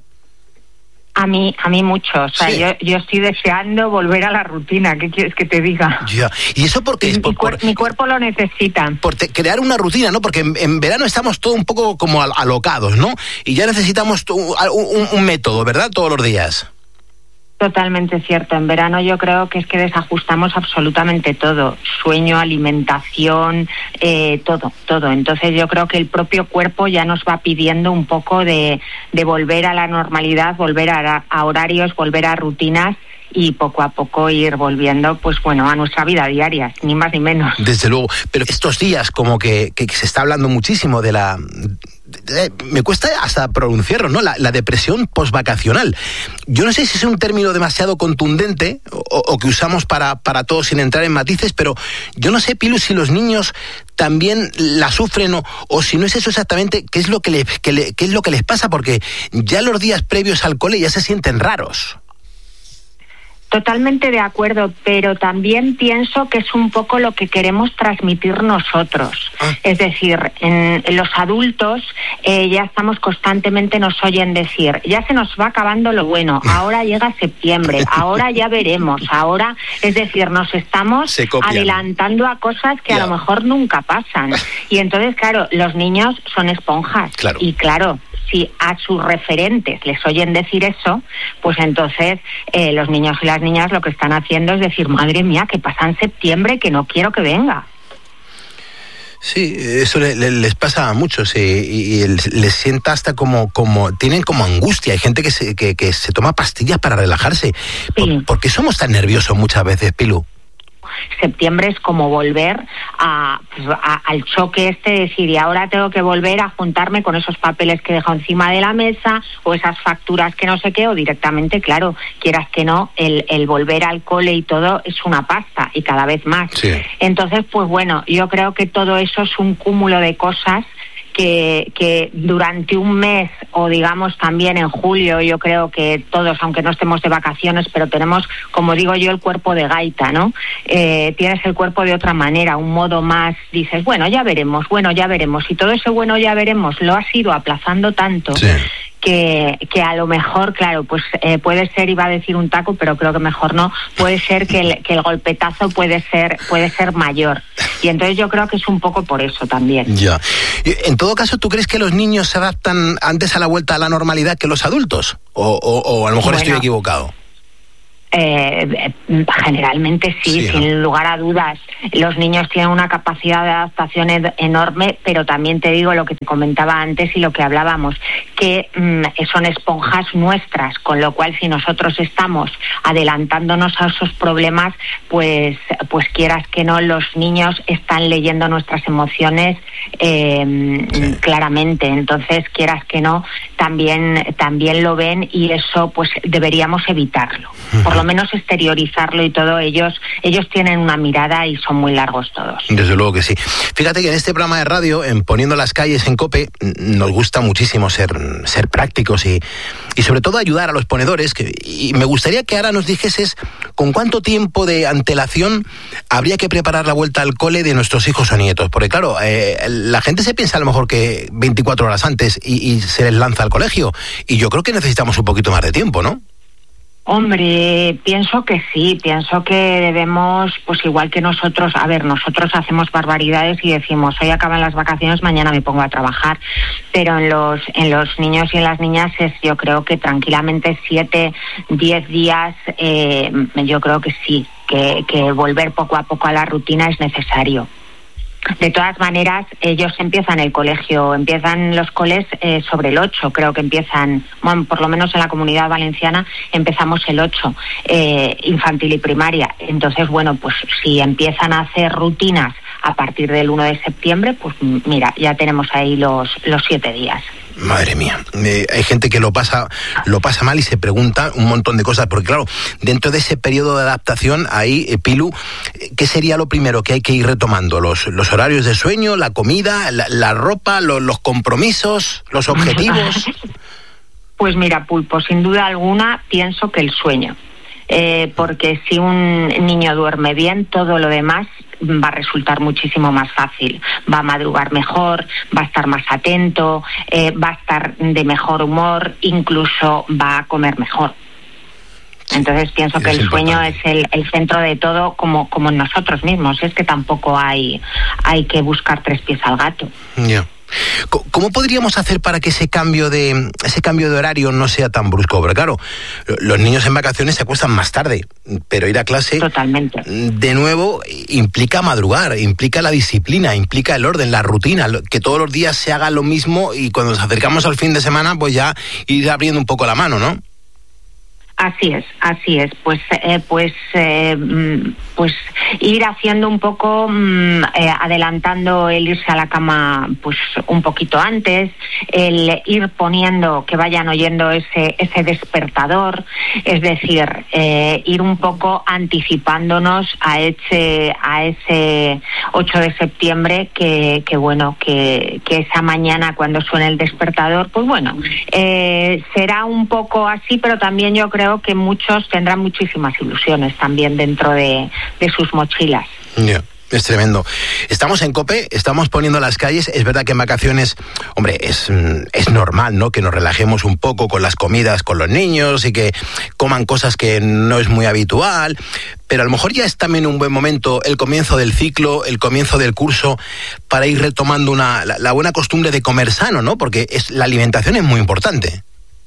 A mí, a mí mucho. O sea, sí. yo, yo estoy deseando volver a la rutina. ¿Qué quieres que te diga? Ya. ¿Y eso por qué es? Por, mi, cuer- por, mi cuerpo lo necesita. Por te, crear una rutina, ¿no? Porque en, en verano estamos todos un poco como al, alocados, ¿no? Y ya necesitamos un, un, un método, ¿verdad? Todos los días. Totalmente cierto. En verano yo creo que es que desajustamos absolutamente todo. Sueño, alimentación, eh, todo, todo. Entonces yo creo que el propio cuerpo ya nos va pidiendo un poco de, de volver a la normalidad, volver a, a horarios, volver a rutinas y poco a poco ir volviendo, pues bueno, a nuestra vida diaria, ni más ni menos. Desde luego. Pero estos días como que, que se está hablando muchísimo de la... me cuesta hasta pronunciarlo, ¿no? La, la depresión posvacacional. Yo no sé si es un término demasiado contundente o, o que usamos para, para todos sin entrar en matices, pero yo no sé, Pilu, si los niños también la sufren o, o si no es eso exactamente, qué es lo que, le, que le, qué es lo que les pasa, porque ya los días previos al cole ya se sienten raros. Totalmente de acuerdo, pero también pienso que es un poco lo que queremos transmitir nosotros. Ah. Es decir, en, en los adultos eh, ya estamos constantemente, nos oyen decir, ya se nos va acabando lo bueno, ahora llega septiembre, ahora ya veremos, ahora, es decir, nos estamos adelantando a cosas que yeah. a lo mejor nunca pasan. Y entonces, claro, los niños son esponjas. Claro. Y claro, si a sus referentes les oyen decir eso, pues entonces eh, los niños y las niñas lo que están haciendo es decir, madre mía, que pasa en septiembre, que no quiero que venga. Sí, eso le, le, les pasa a muchos y, y, y les sienta hasta como, como, tienen como angustia. Hay gente que se, que, que se toma pastillas para relajarse. Sí. ¿Por, ¿Por qué somos tan nerviosos muchas veces, Pilu? Septiembre es como volver a, pues, a, al choque este de decir, y ahora tengo que volver a juntarme con esos papeles que he dejado encima de la mesa o esas facturas que no sé qué, o directamente, claro, quieras que no, el, el volver al cole y todo es una pasta y cada vez más. Sí. Entonces, pues bueno, yo creo que todo eso es un cúmulo de cosas Que, que durante un mes o digamos también en julio, yo creo que todos, aunque no estemos de vacaciones, pero tenemos, como digo yo, el cuerpo de gaita, ¿no? Eh, tienes el cuerpo de otra manera, un modo más, dices, bueno, ya veremos, bueno, ya veremos. Y todo ese bueno, ya veremos, lo has ido aplazando tanto. Sí. Que, que a lo mejor, claro, pues eh, puede ser, iba a decir un taco, pero creo que mejor no, puede ser que el, que el golpetazo puede ser puede ser mayor. Y entonces yo creo que es un poco por eso también. Ya. En todo caso, ¿tú crees que los niños se adaptan antes a la vuelta a la normalidad que los adultos? ¿O, o, o a lo mejor bueno, estoy equivocado? Eh, generalmente sí, sí, sin ¿no? lugar a dudas. Los niños tienen una capacidad de adaptación ed- enorme, pero también te digo lo que te comentaba antes y lo que hablábamos, que mmm, son esponjas nuestras, con lo cual si nosotros estamos adelantándonos a esos problemas, pues, pues quieras que no, los niños están leyendo nuestras emociones eh, sí. claramente. Entonces, quieras que no, también, también lo ven y eso pues deberíamos evitarlo. Uh-huh. Por lo menos exteriorizarlo y todo, ellos ellos tienen una mirada y son muy largos todos. Desde luego que sí. Fíjate que en este programa de radio, en Poniendo las Calles en COPE, nos gusta muchísimo ser, ser prácticos y, y sobre todo ayudar a los ponedores, que, y me gustaría que ahora nos dijeses con cuánto tiempo de antelación habría que preparar la vuelta al cole de nuestros hijos o nietos, porque claro, eh, la gente se piensa a lo mejor que veinticuatro horas antes y, y se les lanza al colegio, y yo creo que necesitamos un poquito más de tiempo, ¿no? Hombre, pienso que sí, pienso que debemos, pues igual que nosotros, a ver, nosotros hacemos barbaridades y decimos, hoy acaban las vacaciones, mañana me pongo a trabajar, pero en los en los niños y en las niñas es, yo creo que tranquilamente siete, diez días, eh, yo creo que sí, que, que volver poco a poco a la rutina es necesario. De todas maneras, ellos empiezan el colegio, empiezan los coles eh, sobre el ocho, creo que empiezan, bueno, por lo menos en la Comunidad Valenciana empezamos el ocho, eh, infantil y primaria. Entonces, bueno, pues si empiezan a hacer rutinas a partir del uno de septiembre, pues mira, ya tenemos ahí los, los siete días. Madre mía, eh, hay gente que lo pasa lo pasa mal y se pregunta un montón de cosas, porque claro, dentro de ese periodo de adaptación, ahí, eh, Pilu, ¿qué sería lo primero que hay que ir retomando? ¿Los, los horarios de sueño, la comida, la, la ropa, lo, los compromisos, los objetivos? Pues mira, Pulpo, sin duda alguna pienso que el sueño, eh, porque si un niño duerme bien, todo lo demás va a resultar muchísimo más fácil, va a madrugar mejor, va a estar más atento, eh, va a estar de mejor humor, incluso va a comer mejor. Entonces pienso que el sueño es el, el centro de todo, como, como en nosotros mismos. Es que tampoco hay, hay que buscar tres pies al gato. Ya. Yeah. ¿Cómo podríamos hacer para que ese cambio de ese cambio de horario no sea tan brusco? Porque claro, los niños en vacaciones se acuestan más tarde, pero ir a clase totalmente de nuevo implica madrugar, implica la disciplina, implica el orden, la rutina, que todos los días se haga lo mismo y cuando nos acercamos al fin de semana pues ya ir abriendo un poco la mano, ¿no? Así es, así es. Pues, eh, pues, eh, pues ir haciendo un poco, eh, adelantando el irse a la cama, pues un poquito antes, el ir poniendo que vayan oyendo ese ese despertador, es decir, eh, ir un poco anticipándonos a ese a ese ocho de septiembre que que bueno que que esa mañana cuando suene el despertador, pues bueno, eh, será un poco así, pero también yo creo que muchos tendrán muchísimas ilusiones también dentro de, de sus mochilas. Yeah. Es tremendo. Estamos en COPE, estamos poniendo las calles. Es verdad que en vacaciones, hombre, es, es normal, ¿no?, que nos relajemos un poco con las comidas con los niños y que coman cosas que no es muy habitual, pero a lo mejor ya es también un buen momento el comienzo del ciclo, el comienzo del curso, para ir retomando una, la, la buena costumbre de comer sano, ¿no? Porque es, la alimentación es muy importante.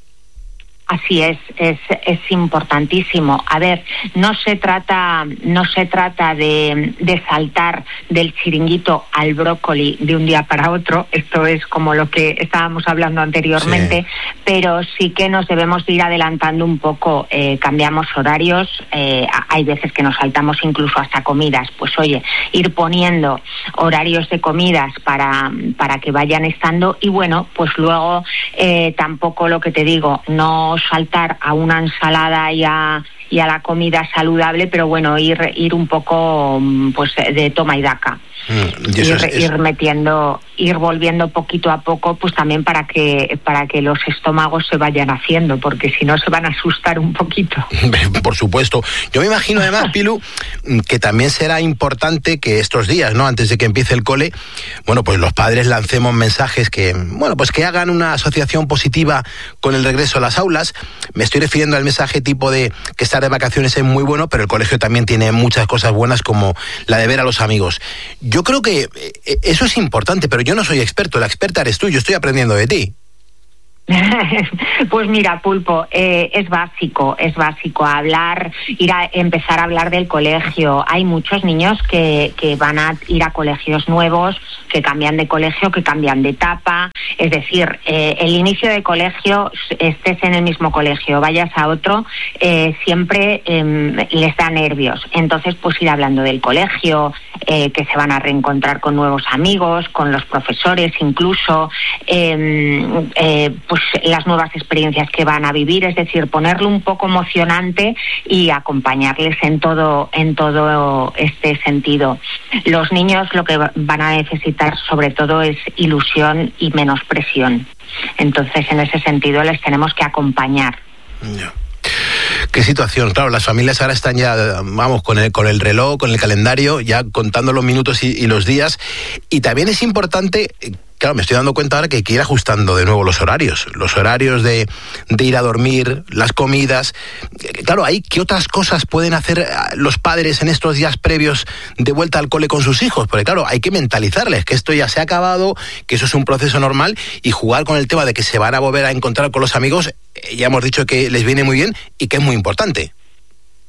Así es, es, es importantísimo. A ver, no se trata, no se trata de, de saltar del chiringuito al brócoli de un día para otro. Esto es como lo que estábamos hablando anteriormente, sí. Pero sí que nos debemos de ir adelantando un poco. Eh, cambiamos horarios, eh, hay veces que nos saltamos incluso hasta comidas. Pues oye, ir poniendo horarios de comidas para, para que vayan estando y bueno, pues luego eh, tampoco lo que te digo, no saltar a una ensalada y a, y a la comida saludable, pero bueno, ir ir un poco pues de toma y daca. Mm, y ir, es, es... ir metiendo, ir volviendo poquito a poco, pues también para que para que los estómagos se vayan haciendo, porque si no se van a asustar un poquito. Por supuesto. Yo me imagino además, Pilu, que también será importante que estos días, ¿no?, antes de que empiece el cole, bueno, pues los padres lancemos mensajes que, bueno, pues que hagan una asociación positiva con el regreso a las aulas. Me estoy refiriendo al mensaje tipo de que estar de vacaciones es muy bueno, pero el colegio también tiene muchas cosas buenas, como la de ver a los amigos. Yo creo que eso es importante, pero yo no soy experto, la experta eres tú, yo estoy aprendiendo de ti. Pues mira, Pulpo, eh, es básico, es básico hablar, ir a empezar a hablar del colegio. Hay muchos niños que, que van a ir a colegios nuevos, que cambian de colegio, que cambian de etapa. Es decir, eh, el inicio de colegio, estés en el mismo colegio, vayas a otro, eh, siempre eh, les da nervios. Entonces, pues ir hablando del colegio, eh, que se van a reencontrar con nuevos amigos, con los profesores incluso, eh, eh, pues las nuevas experiencias que van a vivir, es decir, ponerlo un poco emocionante y acompañarles en todo en todo este sentido. Los niños lo que van a necesitar sobre todo es ilusión y menos presión. Entonces, en ese sentido les tenemos que acompañar. Yeah. Qué situación, claro, las familias ahora están ya, vamos, con el, con el reloj, con el calendario, ya contando los minutos y, y los días, y también es importante, claro, me estoy dando cuenta ahora que hay que ir ajustando de nuevo los horarios, los horarios de, de ir a dormir, las comidas. Claro, ¿hay qué otras cosas pueden hacer los padres en estos días previos de vuelta al cole con sus hijos? Porque claro, hay que mentalizarles que esto ya se ha acabado, que eso es un proceso normal, y jugar con el tema de que se van a volver a encontrar con los amigos, ya hemos dicho que les viene muy bien y que es muy importante.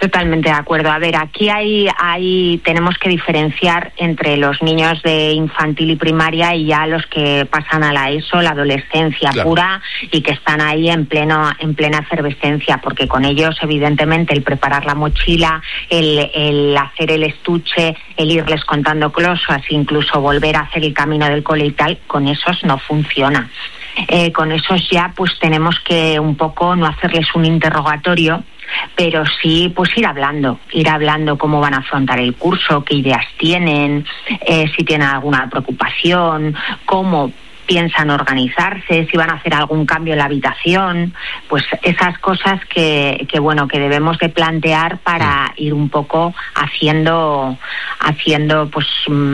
Totalmente de acuerdo. A ver, aquí hay, hay, tenemos que diferenciar entre los niños de infantil y primaria y ya los que pasan a la ESO, la adolescencia claro. pura, y que están ahí en pleno, en plena efervescencia, porque con ellos, evidentemente, el preparar la mochila, el, el hacer el estuche, el irles contando cosas, incluso volver a hacer el camino del cole y tal, con esos no funciona. Eh, con esos ya, pues tenemos que un poco no hacerles un interrogatorio, pero sí pues ir hablando, ir hablando cómo van a afrontar el curso, qué ideas tienen, eh, si tienen alguna preocupación, cómo piensan organizarse, si van a hacer algún cambio en la habitación, pues esas cosas que, que bueno, que debemos de plantear para ir un poco haciendo, haciendo pues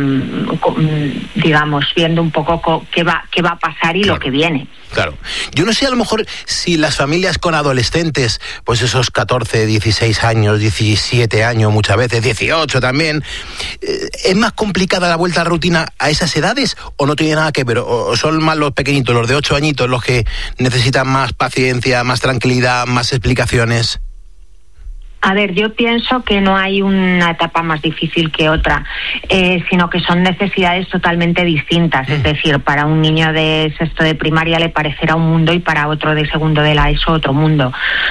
digamos, viendo un poco qué va, qué va a pasar y claro. lo que viene. Claro. Yo no sé a lo mejor si las familias con adolescentes, pues esos catorce, dieciséis años, diecisiete años muchas veces, dieciocho también, eh, ¿es más complicada la vuelta a la rutina a esas edades o no tiene nada que ver? ¿O son más los pequeñitos, los de ocho añitos, los que necesitan más paciencia, más tranquilidad, más explicaciones? A ver, yo pienso que no hay una etapa más difícil que otra, eh, sino que son necesidades totalmente distintas. Es decir, para un niño de sexto de primaria le parecerá un mundo y para otro de segundo de la ESO otro mundo.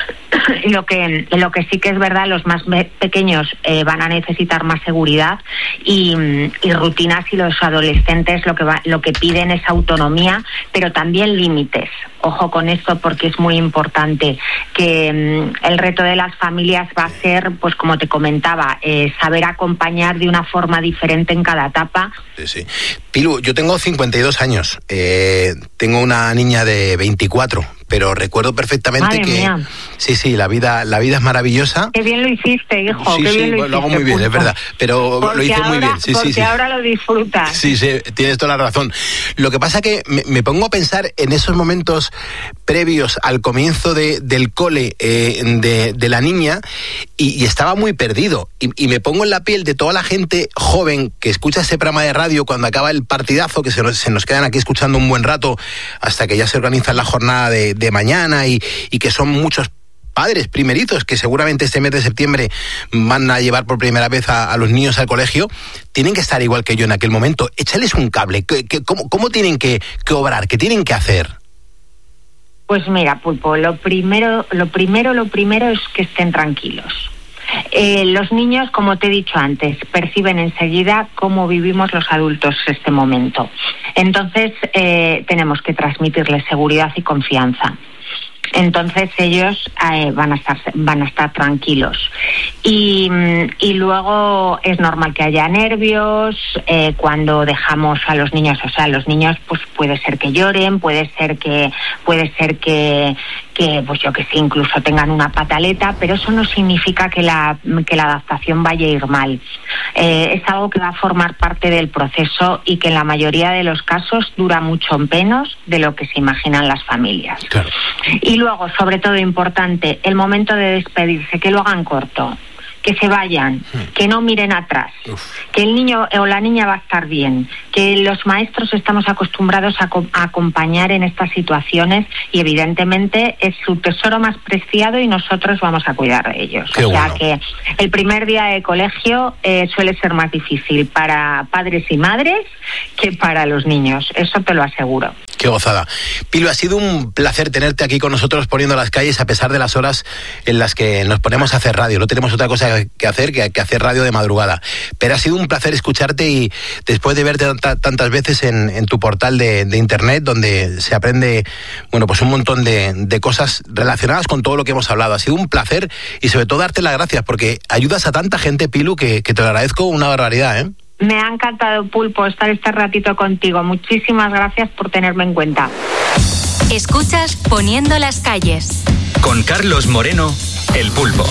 Lo que, lo que sí que es verdad, los más pequeños eh, van a necesitar más seguridad y, y rutinas, y los adolescentes lo que, va, lo que piden es autonomía, pero también límites. Ojo con esto, porque es muy importante que mm, el reto de las familias va a ser, pues como te comentaba, eh, saber acompañar de una forma diferente en cada etapa. Sí, sí. Pilu, yo tengo cincuenta y dos años, eh, tengo una niña de veinticuatro, pero recuerdo perfectamente Madre que mía. sí, sí, la vida, la vida es maravillosa. Qué bien lo hiciste, hijo. Sí, qué sí, bien lo, lo hiciste, hago muy bien, punto. Es verdad, pero porque lo hice ahora, muy bien. Sí, porque sí, sí. ahora lo disfrutas. Sí, sí, tienes toda la razón. Lo que pasa que me, me pongo a pensar en esos momentos previos al comienzo de, del cole eh, de, de la niña y, y estaba muy perdido. Y, y me pongo en la piel de toda la gente joven que escucha ese programa de radio cuando acaba el partidazo, que se nos, se nos quedan aquí escuchando un buen rato hasta que ya se organiza la jornada de, de mañana y, y que son muchos padres primerizos que seguramente este mes de septiembre van a llevar por primera vez a, a los niños al colegio. Tienen que estar igual que yo en aquel momento. Échales un cable. ¿Qué, qué, cómo, ¿Cómo tienen que, que obrar? ¿Qué tienen que hacer? Pues mira, Pulpo, lo primero, lo primero, lo primero es que estén tranquilos. Eh, los niños, como te he dicho antes, perciben enseguida cómo vivimos los adultos este momento. Entonces, eh, tenemos que transmitirles seguridad y confianza. Entonces ellos eh, van a estar van a estar tranquilos y, y luego es normal que haya nervios eh, cuando dejamos a los niños, o sea, los niños pues puede ser que lloren, puede ser que puede ser que que pues yo que sé, incluso tengan una pataleta, pero eso no significa que la que la adaptación vaya a ir mal. Eh, es algo que va a formar parte del proceso y que en la mayoría de los casos dura mucho menos de lo que se imaginan las familias. Claro. Y luego, sobre todo importante, el momento de despedirse, que lo hagan corto, que se vayan, que no miren atrás, Uf. que el niño o la niña va a estar bien, que los maestros estamos acostumbrados a, co- a acompañar en estas situaciones y evidentemente es su tesoro más preciado y nosotros vamos a cuidar de ellos. Qué o sea bueno. que el primer día de colegio eh, suele ser más difícil para padres y madres que para los niños, eso te lo aseguro. Qué gozada. Pilu, ha sido un placer tenerte aquí con nosotros poniendo las calles a pesar de las horas en las que nos ponemos a hacer radio. No tenemos otra cosa que hacer que, que hacer radio de madrugada. Pero ha sido un placer escucharte y después de verte t- tantas veces en, en tu portal de, de internet donde se aprende, bueno, pues un montón de, de cosas relacionadas con todo lo que hemos hablado. Ha sido un placer y sobre todo darte las gracias porque ayudas a tanta gente, Pilu, que, que te lo agradezco una barbaridad, ¿eh? Me ha encantado, Pulpo, estar este ratito contigo. Muchísimas gracias por tenerme en cuenta. Escuchas Poniendo las calles. Con Carlos Moreno, El Pulpo.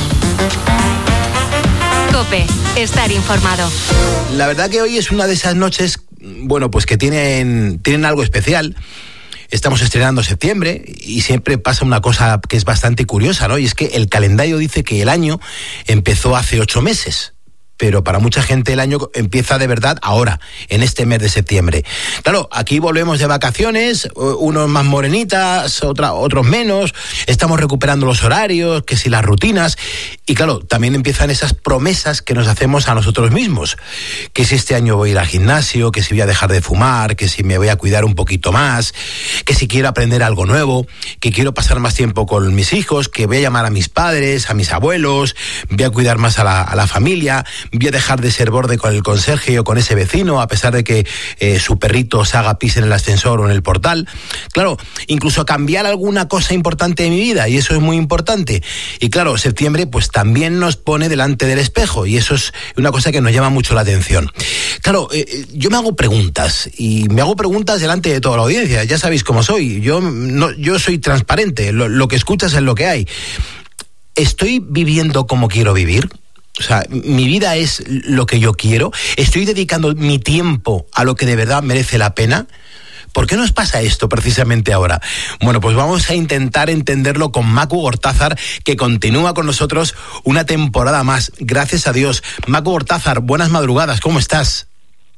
COPE, estar informado. La verdad que hoy es una de esas noches, bueno, pues que tienen, tienen algo especial. Estamos estrenando septiembre y siempre pasa una cosa que es bastante curiosa, ¿no? Y es que el calendario dice que el año empezó hace ocho meses. pero para mucha gente el año empieza de verdad ahora, en este mes de septiembre. Claro, aquí volvemos de vacaciones, unos más morenitas, otra, otros menos, estamos recuperando los horarios, que si las rutinas, y claro, también empiezan esas promesas que nos hacemos a nosotros mismos, que si este año voy a ir al gimnasio, que si voy a dejar de fumar, que si me voy a cuidar un poquito más, que si quiero aprender algo nuevo, que quiero pasar más tiempo con mis hijos, que voy a llamar a mis padres, a mis abuelos, voy a cuidar más a la, a la familia, voy a dejar de ser borde con el conserje o con ese vecino, a pesar de que eh, su perrito se haga pis en el ascensor o en el portal. Claro, incluso cambiar alguna cosa importante de mi vida, y eso es muy importante. Y claro, septiembre pues también nos pone delante del espejo, y eso es una cosa que nos llama mucho la atención. Claro, eh, yo me hago preguntas, y me hago preguntas delante de toda la audiencia. Ya sabéis cómo soy, yo, no, yo soy transparente, lo, lo que escuchas es lo que hay. ¿Estoy viviendo como quiero vivir? O sea, ¿mi vida es lo que yo quiero? ¿Estoy dedicando mi tiempo a lo que de verdad merece la pena? ¿Por qué nos pasa esto precisamente ahora? Bueno, pues vamos a intentar entenderlo con Macu Gortázar, que continúa con nosotros una temporada más. Gracias a Dios. Macu Gortázar, buenas madrugadas, ¿cómo estás?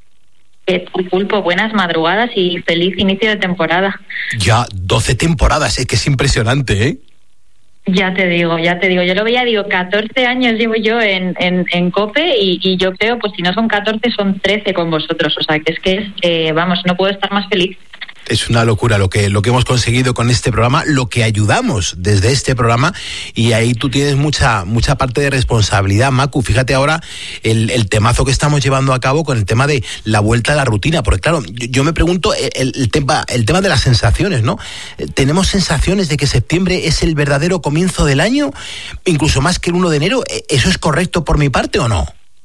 Pulpo, buenas madrugadas y feliz inicio de temporada. Ya, doce temporadas, es que es impresionante, ¿eh? Ya te digo, ya te digo, yo lo veía, digo, catorce años llevo yo en, en, en COPE y, y yo creo, pues si no son catorce, son trece con vosotros, o sea, que es que es, eh, vamos, no puedo estar más feliz. Es una locura lo que, lo que hemos conseguido con este programa, lo que ayudamos desde este programa, y ahí tú tienes mucha, mucha parte de responsabilidad, Macu. Fíjate ahora el, el temazo que estamos llevando a cabo con el tema de la vuelta a la rutina, porque claro, yo, yo me pregunto el, el, tema, el tema de las sensaciones, ¿no? ¿Tenemos sensaciones de que septiembre es el verdadero comienzo del año, incluso más que el uno de enero? ¿Eso es correcto por mi parte o no?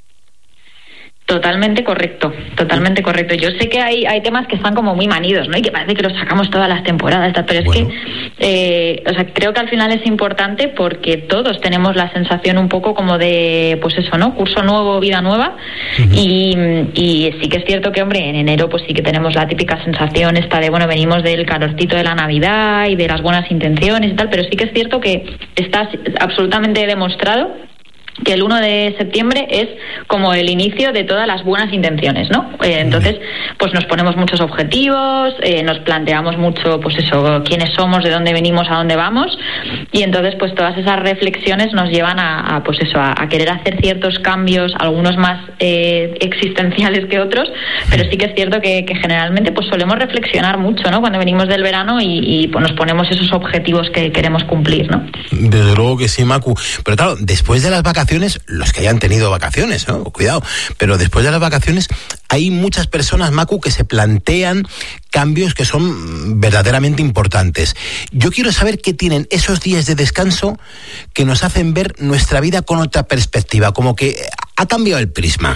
Totalmente correcto, totalmente correcto. Yo sé que hay hay temas que están como muy manidos, ¿no? Y que parece que los sacamos todas las temporadas, pero es bueno. que, eh, o sea, creo que al final es importante porque todos tenemos la sensación un poco como de, pues eso, ¿no? Curso nuevo, vida nueva. Uh-huh. Y, y sí que es cierto que, hombre, en enero pues sí que tenemos la típica sensación esta de, bueno, venimos del calorcito de la Navidad y de las buenas intenciones y tal, pero sí que es cierto que está absolutamente demostrado que el uno de septiembre es como el inicio de todas las buenas intenciones, ¿no? Eh, entonces, pues nos ponemos muchos objetivos, eh, nos planteamos mucho, pues eso, quiénes somos, de dónde venimos, a dónde vamos, y entonces, pues todas esas reflexiones nos llevan a, a pues eso, a, a querer hacer ciertos cambios, algunos más eh, existenciales que otros, pero sí que es cierto que, que generalmente, pues solemos reflexionar mucho, ¿no? Cuando venimos del verano y, y pues nos ponemos esos objetivos que queremos cumplir, ¿no? Desde luego que sí, Macu. Pero claro, después de las vacaciones, los que hayan tenido vacaciones, ¿no? Cuidado, pero después de las vacaciones hay muchas personas, Macu, que se plantean cambios que son verdaderamente importantes. Yo quiero saber qué tienen esos días de descanso que nos hacen ver nuestra vida con otra perspectiva, como que ha cambiado el prisma.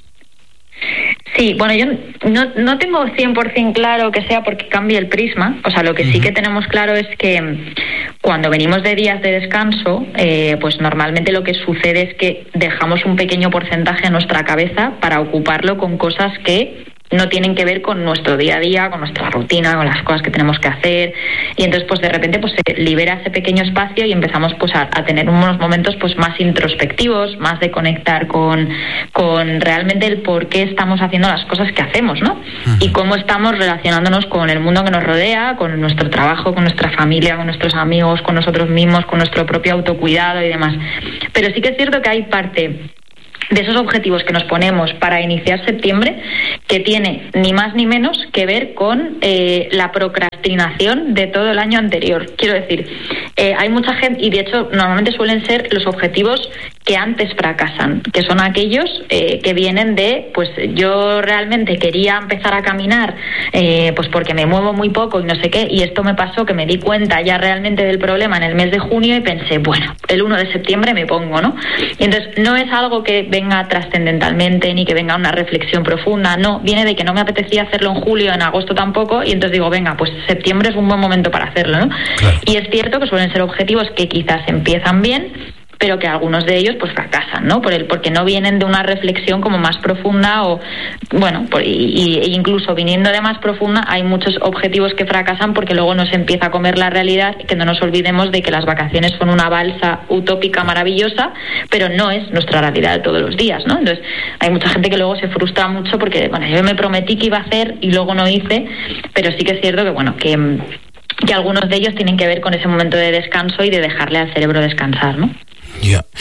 Sí, bueno, yo no, no tengo cien por ciento claro que sea porque cambie el prisma. O sea, lo que uh-huh. sí que tenemos claro es que cuando venimos de días de descanso, eh, pues normalmente lo que sucede es que dejamos un pequeño porcentaje en nuestra cabeza para ocuparlo con cosas que no tienen que ver con nuestro día a día, con nuestra rutina, con las cosas que tenemos que hacer, y entonces pues de repente pues se libera ese pequeño espacio y empezamos pues a, a tener unos momentos pues más introspectivos, más de conectar con, con realmente el por qué estamos haciendo las cosas que hacemos, ¿no? Uh-huh. Y cómo estamos relacionándonos con el mundo que nos rodea, con nuestro trabajo, con nuestra familia, con nuestros amigos, con nosotros mismos, con nuestro propio autocuidado y demás. Pero sí que es cierto que hay parte de esos objetivos que nos ponemos para iniciar septiembre, que tiene ni más ni menos que ver con eh, la procrastinación de todo el año anterior. Quiero decir, eh, hay mucha gente, y de hecho normalmente suelen ser los objetivos que antes fracasan, que son aquellos eh, que vienen de, pues yo realmente quería empezar a caminar, eh, pues porque me muevo muy poco y no sé qué, y esto me pasó que me di cuenta ya realmente del problema en el mes de junio y pensé, bueno, el uno de septiembre me pongo, ¿no? Y entonces no es algo que venga trascendentalmente ni que venga una reflexión profunda, no, viene de que no me apetecía hacerlo en julio, en agosto tampoco, y entonces digo, venga, pues septiembre es un buen momento para hacerlo, ¿no? Claro. Y es cierto que suelen ser objetivos que quizás empiezan bien, pero que algunos de ellos pues fracasan, ¿no? Por el, porque no vienen de una reflexión como más profunda o, bueno, por, y, y incluso viniendo de más profunda hay muchos objetivos que fracasan porque luego nos empieza a comer la realidad y que no nos olvidemos de que las vacaciones son una balsa utópica maravillosa, pero no es nuestra realidad de todos los días, ¿no? Entonces hay mucha gente que luego se frustra mucho porque, bueno, yo me prometí que iba a hacer y luego no hice, pero sí que es cierto que, bueno, que que algunos de ellos tienen que ver con ese momento de descanso y de dejarle al cerebro descansar, ¿no? Ya. Yeah.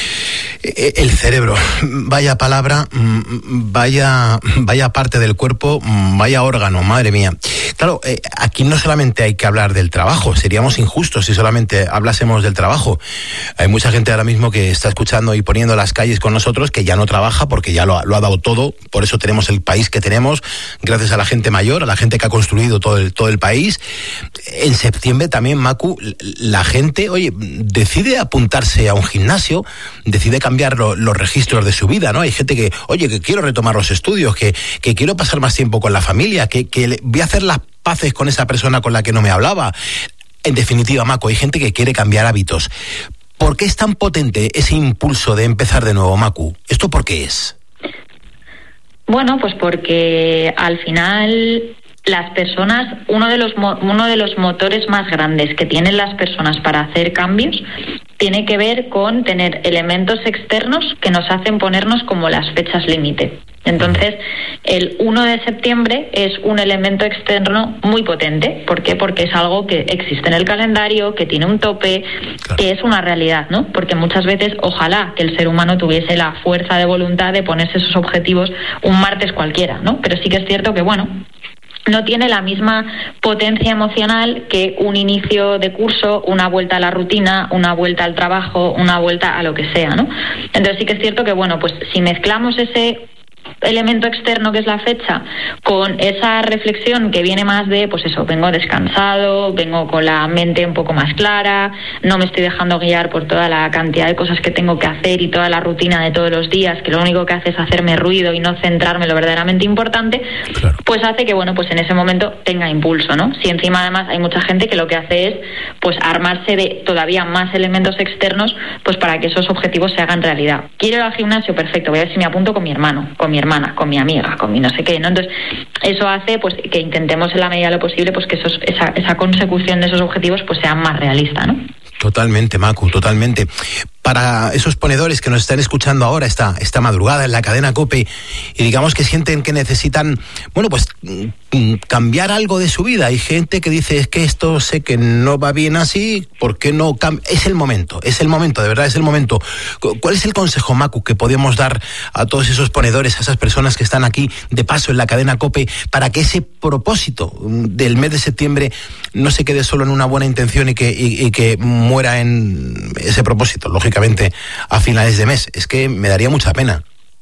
El cerebro, vaya palabra, vaya, vaya parte del cuerpo, vaya órgano, madre mía. Claro, eh, aquí no solamente hay que hablar del trabajo, seríamos injustos si solamente hablásemos del trabajo. Hay mucha gente ahora mismo que está escuchando y poniendo las calles con nosotros que ya no trabaja porque ya lo, lo ha dado todo, por eso tenemos el país que tenemos, gracias a la gente mayor, a la gente que ha construido todo el, todo el país. En septiembre también, Macu, la gente, oye, decide apuntarse a un gimnasio, decide cambiar cambiar lo, los registros de su vida, ¿no? Hay gente que, oye, que quiero retomar los estudios, que, que quiero pasar más tiempo con la familia, que, que le, voy a hacer las paces con esa persona con la que no me hablaba. En definitiva, Macu, hay gente que quiere cambiar hábitos. ¿Por qué es tan potente ese impulso de empezar de nuevo, Macu? ¿Esto por qué es? Bueno, pues porque al final las personas, uno de los uno de los motores más grandes que tienen las personas para hacer cambios tiene que ver con tener elementos externos que nos hacen ponernos como las fechas límite. Entonces, el uno de septiembre es un elemento externo muy potente. ¿Por qué? Porque es algo que existe en el calendario, que tiene un tope, claro, que es una realidad, ¿no? Porque muchas veces, ojalá que el ser humano tuviese la fuerza de voluntad de ponerse esos objetivos un martes cualquiera, ¿no? Pero sí que es cierto que, bueno, no tiene la misma potencia emocional que un inicio de curso, una vuelta a la rutina, una vuelta al trabajo, una vuelta a lo que sea, ¿no? Entonces sí que es cierto que, bueno, pues si mezclamos ese elemento externo que es la fecha con esa reflexión que viene más de, pues eso, vengo descansado, vengo con la mente un poco más clara, no me estoy dejando guiar por toda la cantidad de cosas que tengo que hacer y toda la rutina de todos los días, que lo único que hace es hacerme ruido y no centrarme en lo verdaderamente importante, claro, pues hace que, bueno, pues en ese momento tenga impulso, ¿no? Si encima además hay mucha gente que lo que hace es, pues armarse de todavía más elementos externos, pues para que esos objetivos se hagan realidad. Quiero ir al gimnasio, perfecto, voy a ver si me apunto con mi hermano, con mi hermana, con mi amiga, con mi no sé qué, ¿no? Entonces, eso hace pues que intentemos en la medida de lo posible pues que esos, esa, esa consecución de esos objetivos pues sea más realista, ¿no? Totalmente, Macu, totalmente. Para esos ponedores que nos están escuchando ahora esta, esta madrugada en la cadena COPE y digamos que sienten que necesitan, bueno, pues cambiar algo de su vida. Hay gente que dice, es que esto sé que no va bien así, ¿por qué no cambia? Es el momento, es el momento, de verdad es el momento. ¿Cuál es el consejo, Macu, que podemos dar a todos esos ponedores, a esas personas que están aquí de paso en la cadena COPE para que ese propósito del mes de septiembre no se quede solo en una buena intención y que, y, y que muera en ese propósito, lógicamente? A finales de mes? Es que me daría mucha pena.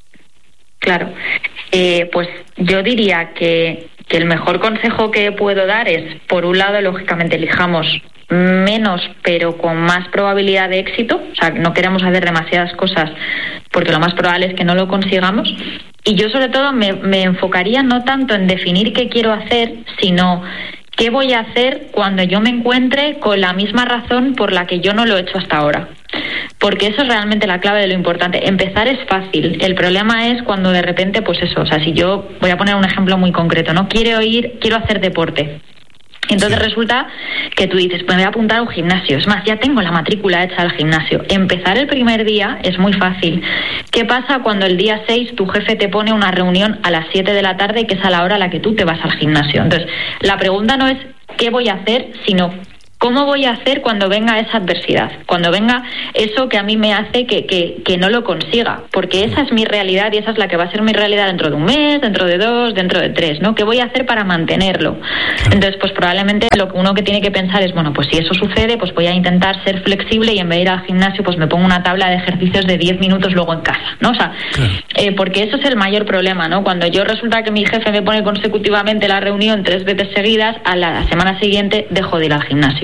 Claro, eh, pues yo diría que, que el mejor consejo que puedo dar es, por un lado, lógicamente elijamos menos pero con más probabilidad de éxito, o sea, no queremos hacer demasiadas cosas porque lo más probable es que no lo consigamos, y yo sobre todo me, me enfocaría no tanto en definir qué quiero hacer, sino qué voy a hacer cuando yo me encuentre con la misma razón por la que yo no lo he hecho hasta ahora. Porque eso es realmente la clave de lo importante. Empezar es fácil. El problema es cuando de repente, pues eso, o sea, si yo voy a poner un ejemplo muy concreto, ¿no? Quiero ir, quiero hacer deporte. Entonces sí, resulta que tú dices, pues me voy a apuntar a un gimnasio. Es más, ya tengo la matrícula hecha al gimnasio. Empezar el primer día es muy fácil. ¿Qué pasa cuando el día seis tu jefe te pone una reunión a las siete de la tarde, que es a la hora a la que tú te vas al gimnasio? Entonces, la pregunta no es qué voy a hacer, sino ¿cómo voy a hacer cuando venga esa adversidad? Cuando venga eso que a mí me hace que, que, que no lo consiga. Porque esa es mi realidad y esa es la que va a ser mi realidad dentro de un mes, dentro de dos, dentro de tres, ¿no? ¿Qué voy a hacer para mantenerlo? Entonces, pues probablemente lo que uno que tiene que pensar es, bueno, pues si eso sucede, pues voy a intentar ser flexible y en vez de ir al gimnasio, pues me pongo una tabla de ejercicios de diez minutos luego en casa, ¿no? O sea, claro, eh, porque eso es el mayor problema, ¿no? Cuando yo resulta que mi jefe me pone consecutivamente la reunión tres veces seguidas, a la semana siguiente dejo de ir al gimnasio.